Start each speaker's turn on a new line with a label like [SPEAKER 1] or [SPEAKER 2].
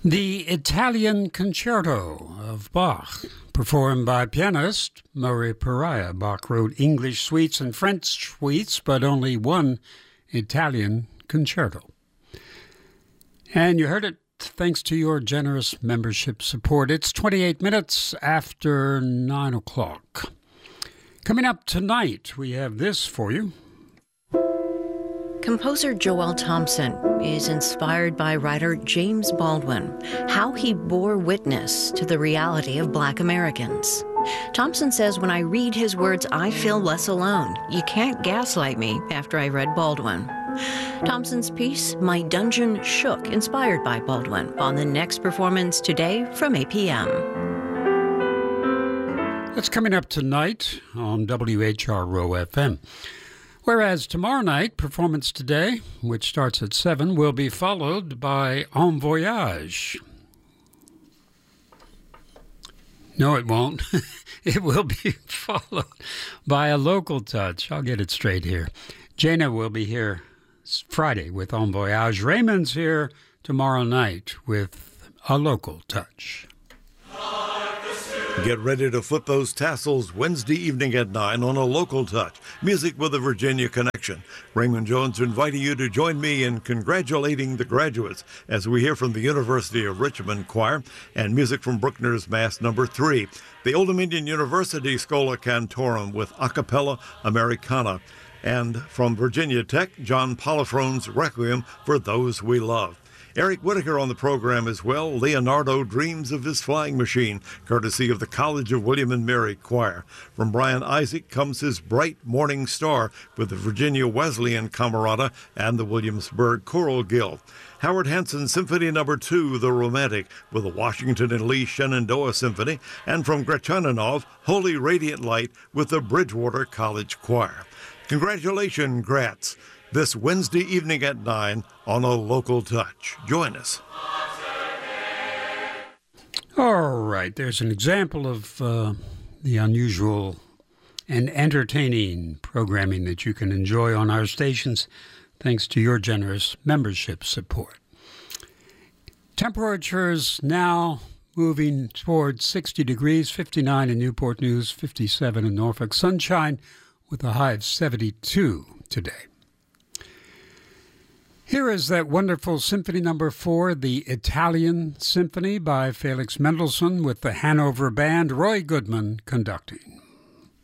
[SPEAKER 1] The Italian Concerto of Bach, performed by pianist Murray Pariah. Bach wrote English suites and French suites, but only one Italian concerto. And you heard it thanks to your generous membership support. It's 28 minutes after 9 o'clock. Coming up tonight, we have this for you.
[SPEAKER 2] Composer Joel Thompson is inspired by writer James Baldwin, how he bore witness to the reality of Black Americans. Thompson says, when I read his words, I feel less alone. You can't gaslight me after I read Baldwin. Thompson's piece, My Dungeon Shook, inspired by Baldwin, on the next performance today from 8 p.m.
[SPEAKER 1] That's coming up tonight on WHRO FM. Whereas tomorrow night, performance today, which starts at 7, will be followed by En Voyage. No, it won't. It will be followed by a local touch. I'll get it straight here. Jana will be here Friday with En Voyage. Raymond's here tomorrow night with a local touch.
[SPEAKER 3] Get ready to flip those tassels Wednesday evening at 9 on A Local Touch, music with a Virginia connection. Raymond Jones inviting you to join me in congratulating the graduates as we hear from the University of Richmond Choir and music from Bruckner's Mass No. 3. The Old Dominion University Schola Cantorum with A Cappella Americana. And from Virginia Tech, John Polifrone's Requiem for Those We Love. Eric Whitaker on the program as well. Leonardo dreams of his flying machine, courtesy of the College of William and Mary Choir. From Brian Isaac comes his Bright Morning Star with the Virginia Wesleyan Camerata and the Williamsburg Choral Guild. Howard Hanson Symphony No. 2, The Romantic, with the Washington and Lee Shenandoah Symphony. And from Gretchaninov, Holy Radiant Light with the Bridgewater College Choir. Congratulations, Grats. This Wednesday evening at 9 on A Local Touch. Join us.
[SPEAKER 1] All right, there's an example of the unusual and entertaining programming that you can enjoy on our stations thanks to your generous membership support. Temperatures now moving towards 60 degrees, 59 in Newport News, 57 in Norfolk. Sunshine with a high of 72 today. Here is that wonderful Symphony No. 4, the Italian Symphony by Felix Mendelssohn with the Hanover Band, Roy Goodman conducting.